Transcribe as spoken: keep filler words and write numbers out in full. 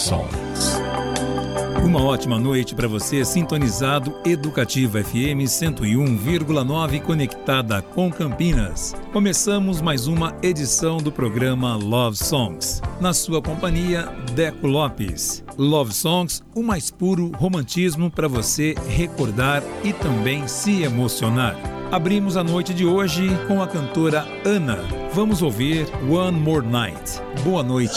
Songs. Uma ótima noite para você, sintonizado Educativa F M cento e um vírgula nove, conectada com Campinas. Começamos mais uma edição do programa Love Songs. Na sua companhia, Deco Lopes. Love Songs, o mais puro romantismo para você recordar e também se emocionar. Abrimos a noite de hoje com a cantora Ana. Vamos ouvir One More Night. Boa noite